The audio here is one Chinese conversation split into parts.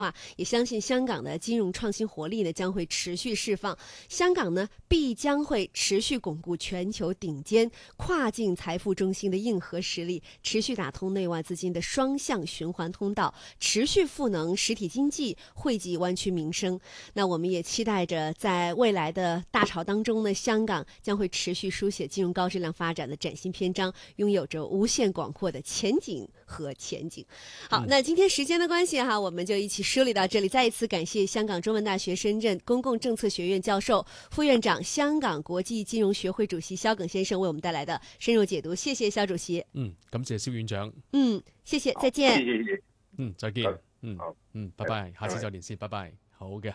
也相信香港的金融创新活力呢将会持续释放，香港呢必将会持续巩固全球顶尖跨境财富中心的硬核实力，持续打通内外资金的双向循环通道，持续赋能实体经济，惠及湾区民生。那我们也期待着在未来的大潮当中呢，香港将会持续书写金融高质量发展的崭新篇章，拥有着无限广阔的前景和前景。好，那今天时间的关系我们就一起梳理到这里。再一次感谢香港中文大学深圳公共政策学院教授、副院长、香港国际金融學會主席蕭耿先生為我們帶來的深入解讀。謝謝蕭主席。 感謝蕭院長。 謝謝，再見。 謝謝。 再見。拜拜，下次再連線，拜拜。好嘅。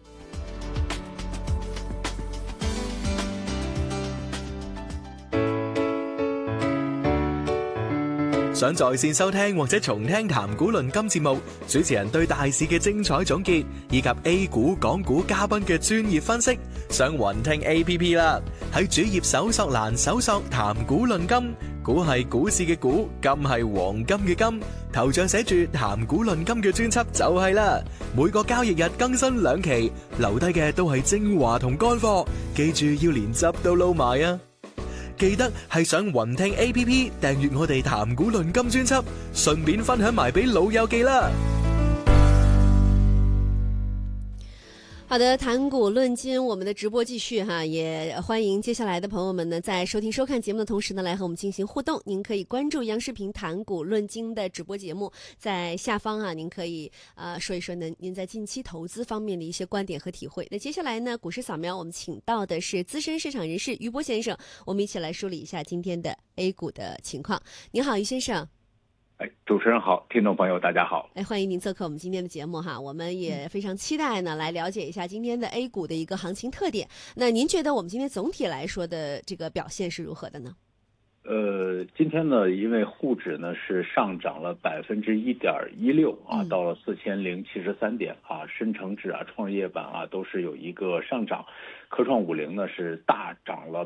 想在線收聽或者重聽談股論金節目，主持人對大市嘅精彩總結，以及 A 股、港股嘉賓嘅專業分析，上雲聽 APP 啦。喺主頁搜索欄搜索談股論金，股係股市嘅股，金係黃金嘅金，頭像寫住談股論金嘅專輯就係啦。每個交易日更新2期，留低嘅都係精華同乾貨，記住要連汁都撈埋啊！記得係上雲聽 APP 訂閱我哋談股論金專輯，順便分享埋俾老友記啦。 好的，談股論金，我們的直播繼續也歡迎接下來的朋友們呢，在收聽收看節目的同時呢，來和我們進行互動。您可以關注央視頻談股論金的直播節目，在下方您可以說一說呢，您在近期投資方面的一些觀點和體會。那接下來呢，股市掃描，我們請到的是資深市場人士余波先生，我們一起來梳理一下今天的 A 股的情況。您好，余先生。 主持人好，聽眾朋友大家好。 歡迎您做客我們今天的節目我們也非常期待呢，來了解一下今天的 A 股的一個行情特點。那您覺得我們今天總體來說的這個表現是如何的呢？ 今天呢，因為滬指呢是上漲了1.16%到了4073點深成指創業板都是有一個上漲。科創50呢是大漲了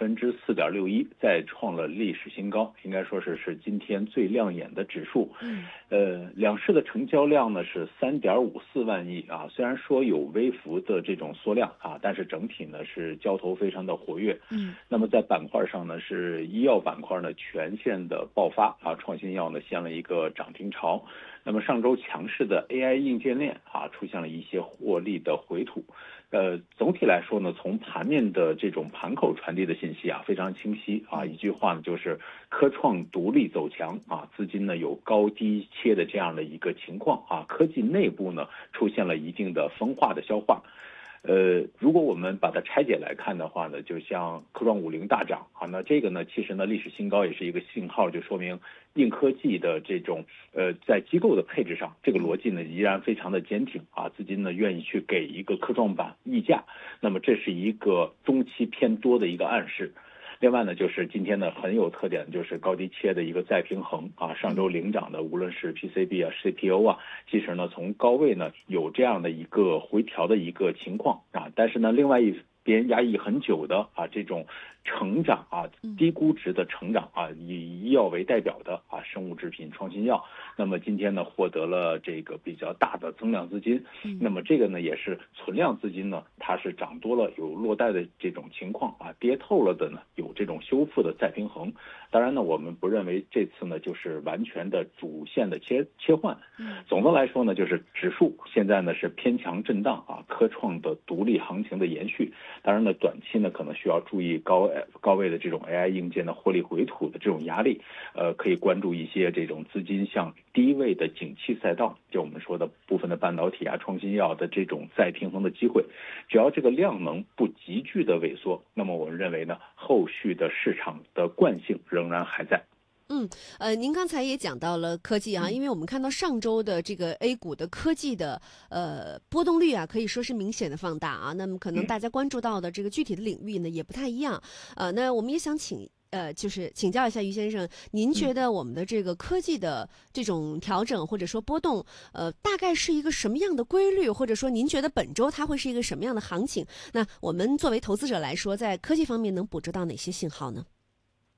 4.61%，再創了歷史新高，應該說是今天最亮眼的指數。兩市的成交量呢是3.54萬億雖然說有微幅的這種縮量但是整體呢是交投非常的活躍。那麼在板塊上呢是醫藥板塊呢全線的爆發創新藥呢掀了一個漲停潮。那麼上周強勢的 AI 硬件鏈出現了一些獲利的回吐。總體來說呢，從盤面的這種盤口傳遞的信息非常清晰一句話呢就是科創獨立走強資金呢有高低切的這樣的一個情況科技內部呢出現了一定的分化的消化。如果我們把它拆解來看的話呢，就像科創50大漲那這個呢其實呢歷史新高也是一個信號，就說明硬科技的這種在機構的配置上，這個邏輯呢依然非常的堅挺資金呢願意去給一個科創板溢價，那麼這是一個中期偏多的一個暗示。另外呢，就是今天呢很有特點，就是高低切的一個再平衡上周領漲的無論是 PCB CPO其實呢從高位呢有這樣的一個回調的一個情況但是呢另外一邊壓抑很久的這種成長低估值的成長以醫藥為代表的生物製品創新藥，那麼今天呢獲得了這個比較大的增量資金，那麼這個呢也是存量資金呢它是漲多了有落袋的這種情況跌透了的呢有這種修復的再平衡。當然呢我們不認為這次呢就是完全的主線的切換。總的來說呢就是指數現在呢是偏強震盪科創的獨立行情的延續。當然呢短期呢可能需要注意高位的這種 AI 硬件的獲利回吐的這種壓力，可以關注一些這種資金向低位的景氣賽道，就我們說的部分的半導體創新藥的這種再平衡的機會。只要這個量能不急劇的萎縮，那麼我們認為呢後續的市場的慣性仍然還在。 您剛才也講到了科技因為我們看到上周的這個 A 股的科技的波動率可以說是明顯的放大那麼可能大家關注到的這個具體的領域呢也不太一樣那我們也想就是請教一下余先生，您覺得我們的這個科技的這種調整或者說波動大概是一個什麼樣的規律，或者說您覺得本周它會是一個什麼樣的行情？那我們作為投資者來說，在科技方面能捕捉到哪些信號呢？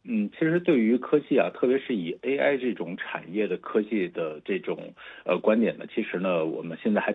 其实对于科技啊，特别是以 AI 这种产业的科技的这种观点呢，其实呢，我们现在还